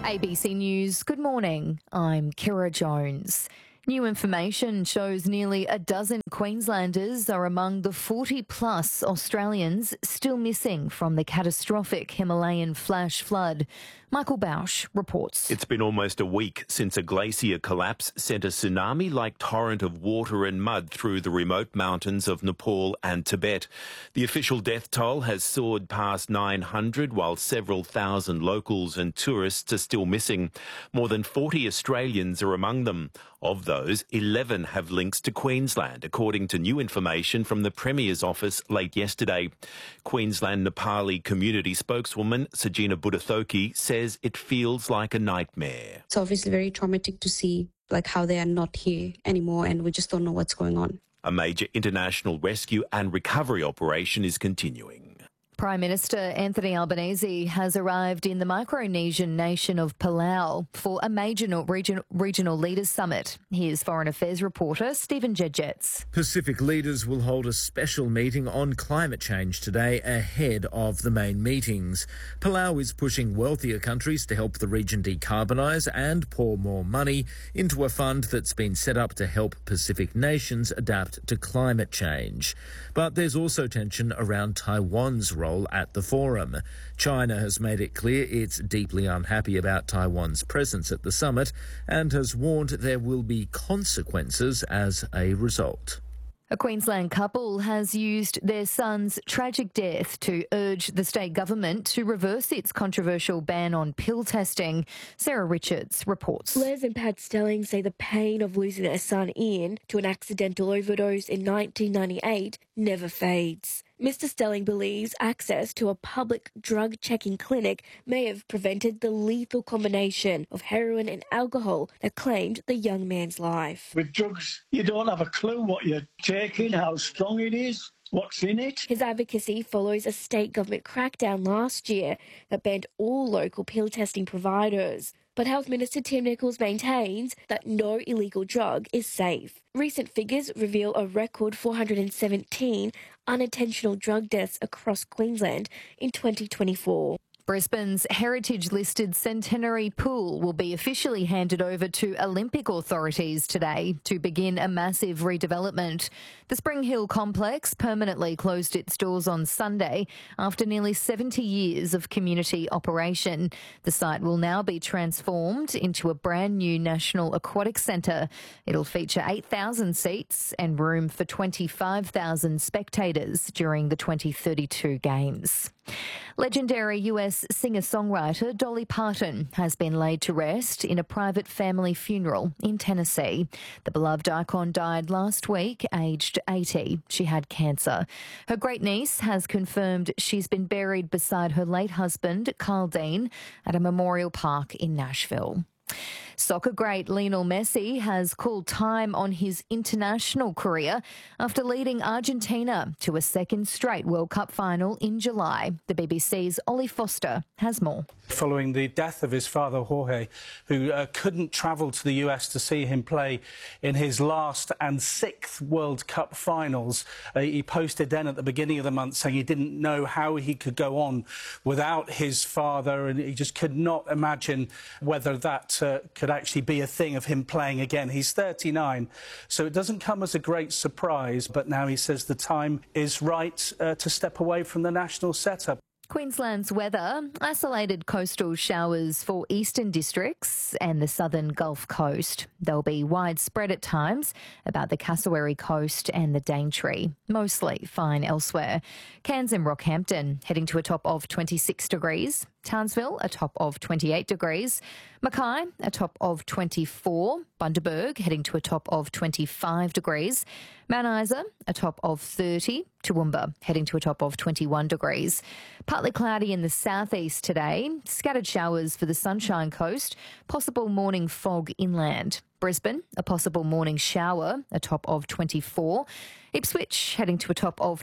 ABC News, good morning. I'm Kira Jones. New information shows nearly a dozen Queenslanders are among the 40-plus Australians still missing from the catastrophic Himalayan flash flood. Michael Bausch reports. It's been almost a week since a glacier collapse sent a tsunami-like torrent of water and mud through the remote mountains of Nepal and Tibet. The official death toll has soared past 900, while several thousand locals and tourists are still missing. More than 40 Australians are among them. Of those, 11 have links to Queensland, according to new information from the Premier's office late yesterday. Queensland Nepali community spokeswoman Sajina Buddhathoki says it feels like a nightmare. It's obviously very traumatic to see how they are not here anymore, and we just don't know what's going on. A major international rescue and recovery operation is continuing. Prime Minister Anthony Albanese has arrived in the Micronesian nation of Palau for a major regional leaders summit. Here's Foreign Affairs reporter Stephen Jedjets. Pacific leaders will hold a special meeting on climate change today ahead of the main meetings. Palau is pushing wealthier countries to help the region decarbonise and pour more money into a fund that's been set up to help Pacific nations adapt to climate change. But there's also tension around Taiwan's role at the forum. China has made it clear it's deeply unhappy about Taiwan's presence at the summit and has warned there will be consequences as a result. A Queensland couple has used their son's tragic death to urge the state government to reverse its controversial ban on pill testing. Sarah Richards reports. Les and Pat Stelling say the pain of losing their son Ian to an accidental overdose in 1998 never fades. Mr. Stelling believes access to a public drug-checking clinic may have prevented the lethal combination of heroin and alcohol that claimed the young man's life. With drugs, you don't have a clue what you're taking, how strong it is, what's in it. His advocacy follows a state government crackdown last year that banned all local pill testing providers. But Health Minister Tim Nicholls maintains that no illegal drug is safe. Recent figures reveal a record 417 unintentional drug deaths across Queensland in 2024. Brisbane's heritage-listed Centenary Pool will be officially handed over to Olympic authorities today to begin a massive redevelopment. The Spring Hill complex permanently closed its doors on Sunday after nearly 70 years of community operation. The site will now be transformed into a brand new National Aquatic Centre. It'll feature 8,000 seats and room for 25,000 spectators during the 2032 Games. Legendary US singer-songwriter Dolly Parton has been laid to rest in a private family funeral in Tennessee. The beloved icon died last week, aged 80. She had cancer. Her great-niece has confirmed she's been buried beside her late husband, Carl Dean, at a memorial park in Nashville. Soccer great Lionel Messi has called time on his international career after leading Argentina to a second straight World Cup final in July. The BBC's Ollie Foster has more. Following the death of his father, Jorge, who couldn't travel to the US to see him play in his last and sixth World Cup finals, he posted then at the beginning of the month saying he didn't know how he could go on without his father, and he just could not imagine whether that could actually be a thing of him playing again. He's 39, so it doesn't come as a great surprise, but now he says the time is right to step away from the national setup. Queensland's weather, isolated coastal showers for eastern districts and the southern Gulf Coast. They'll be widespread at times about the Cassowary Coast and the Daintree. Mostly fine elsewhere. Cairns and Rockhampton heading to a top of 26 degrees. Townsville, a top of 28 degrees. Mackay, a top of 24. Bundaberg, heading to a top of 25 degrees. Mount Isa, a top of 30. Toowoomba, heading to a top of 21 degrees. Partly cloudy in the southeast today. Scattered showers for the Sunshine Coast. Possible morning fog inland. Brisbane, a possible morning shower, a top of 24. Ipswich, heading to a top of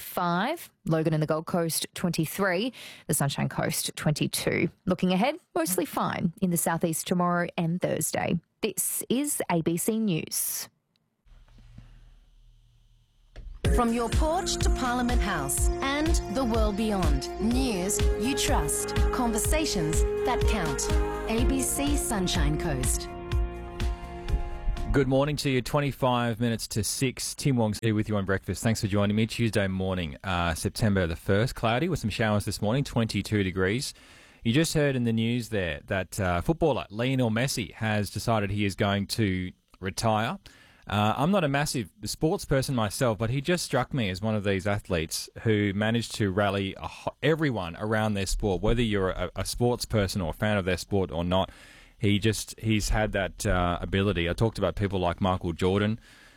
25. Logan and the Gold Coast, 23. The Sunshine Coast, 22. Looking ahead, mostly fine in the southeast tomorrow and Thursday. This is ABC News. From your porch to Parliament House and the world beyond. News you trust. Conversations that count. ABC Sunshine Coast. Good morning to you. 25 minutes to 6. Tim Wong's here with you on breakfast. Thanks for joining me. Tuesday morning, September the 1st. Cloudy with some showers this morning, 22 degrees. You just heard in the news there that footballer Lionel Messi has decided he is going to retire. I'm not a massive sports person myself, but he just struck me as one of these athletes who managed to rally everyone around their sport, whether you're a sports person or a fan of their sport or not. He's had that ability. I talked about people like Michael Jordan,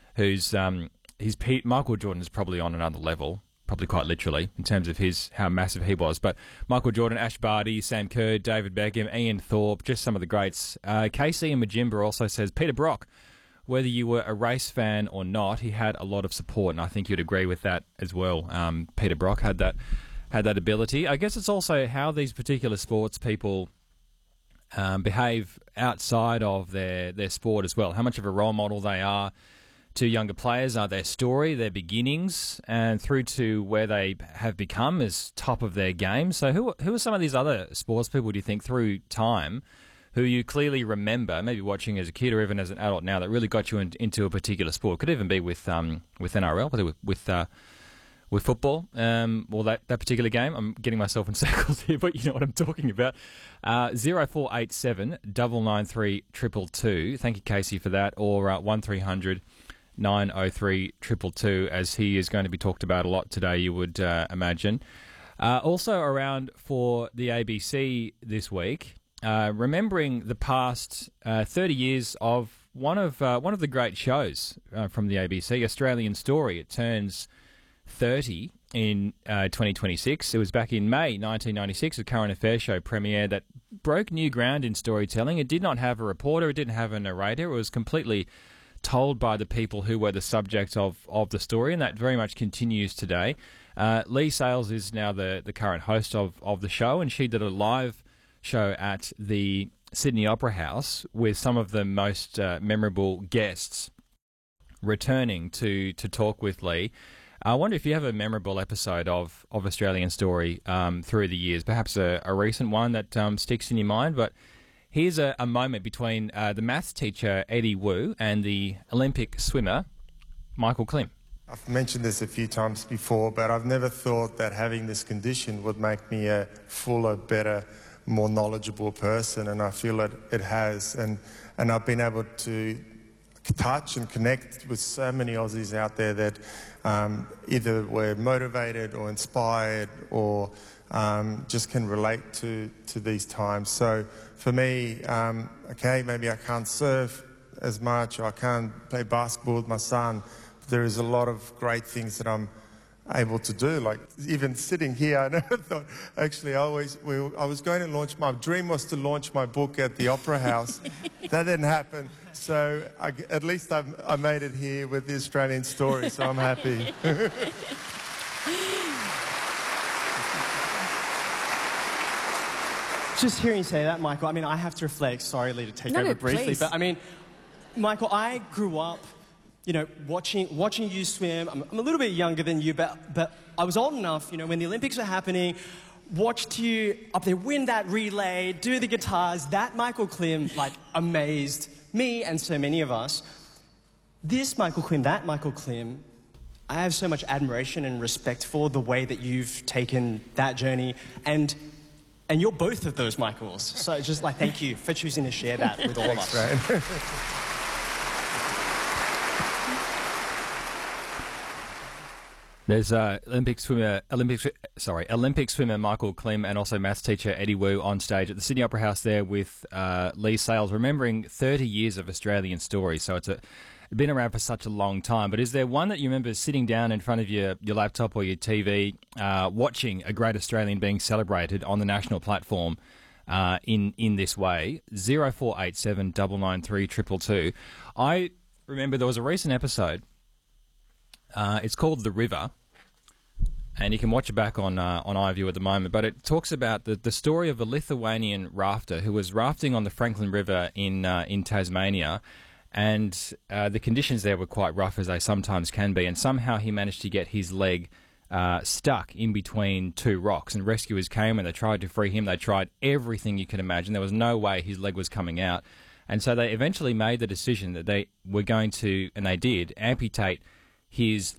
Michael Jordan is probably on another level, probably quite literally, in terms of how massive he was. But Michael Jordan, Ash Barty, Sam Kerr, David Beckham, Ian Thorpe, just some of the greats. Casey and Majimba also says Peter Brock, whether you were a race fan or not, he had a lot of support, and I think you'd agree with that as well. Peter Brock had that ability. I guess it's also how these particular sports people behave outside of their sport as well. How much of a role model they are to younger players, their story, their beginnings, and through to where they have become as top of their game. So who are some of these other sports people, do you think, through time, who you clearly remember, maybe watching as a kid or even as an adult now, that really got you into a particular sport? Could even be with NRL, with football, or that particular game. I'm getting myself in circles here, but you know what I'm talking about. 0487 993 222. Thank you, Casey, for that. Or 1300 903 222, as he is going to be talked about a lot today, you would imagine. Also around for the ABC this week, remembering the past 30 years of one of the great shows from the ABC, Australian Story. It turns 30 in 2026. It was back in May 1996, a current affairs show premiere that broke new ground in storytelling. It did not have a reporter, it didn't have a narrator, it was completely told by the people who were the subject of the story, and that very much continues today. Lee Sales is now the current host of the show, and she did a live show at the Sydney Opera House with some of the most memorable guests returning to talk with Lee. I wonder if you have a memorable episode of Australian Story through the years, perhaps a recent one that sticks in your mind. But here's a moment between the maths teacher, Eddie Wu, and the Olympic swimmer, Michael Klim. I've mentioned this a few times before, but I've never thought that having this condition would make me a fuller, better, more knowledgeable person, and I feel that it has. And I've been able to touch and connect with so many Aussies out there that either were motivated or inspired or just can relate to these times. So for me, maybe I can't surf as much, or I can't play basketball with my son, but there is a lot of great things that I'm able to do. Like even sitting here, I never thought, actually I was going to launch, my dream was to launch my book at the Opera House. That didn't happen. So at least I made it here with the Australian Story, so I'm happy. Just hearing you say that, Michael, I mean, I have to reflect, sorry, Lee, to take over briefly, please. but I mean, Michael, I grew up, you know, watching you swim. I'm a little bit younger than you, but I was old enough, you know, when the Olympics were happening, watched you up there win that relay, do the guitars. That Michael Klim, like, amazed me and so many of us. This Michael Klim, that Michael Klim, I have so much admiration and respect for the way that you've taken that journey, and you're both of those Michaels. So just like, thank you for choosing to share that with all of us. Right. There's Olympic swimmer Michael Klim and also maths teacher Eddie Wu on stage at the Sydney Opera House there with Lee Sales, remembering 30 years of Australian Story. So it's been around for such a long time. But is there one that you remember sitting down in front of your laptop or your TV, watching a great Australian being celebrated on the national platform in this way? 0487 993 222. I remember there was a recent episode. It's called The River, and you can watch it back on iView at the moment. But it talks about the story of a Lithuanian rafter who was rafting on the Franklin River in Tasmania, and the conditions there were quite rough, as they sometimes can be, and somehow he managed to get his leg stuck in between two rocks, and rescuers came and they tried to free him. They tried everything you can imagine. There was no way his leg was coming out, and so they eventually made the decision that they were going to, and they did, amputate his